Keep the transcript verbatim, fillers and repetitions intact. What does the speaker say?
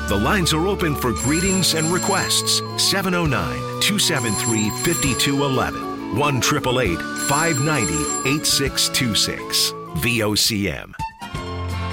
The lines are open for greetings and requests. seven oh nine, two seven three, five two one one. one eight eight eight, five nine zero, eight six two six. V O C M.